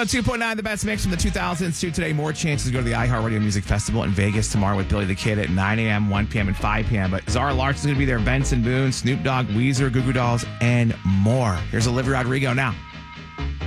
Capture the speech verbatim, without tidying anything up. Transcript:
one oh two point nine, the best mix from the two thousands to today. More chances to go to the iHeartRadio Music Festival in Vegas tomorrow with Billy the Kid at nine a.m., one p.m., and five p.m. But Zara Larson is going to be there, Benson Boone, Snoop Dogg, Weezer, Goo Goo Dolls, and more. Here's Olivia Rodrigo now.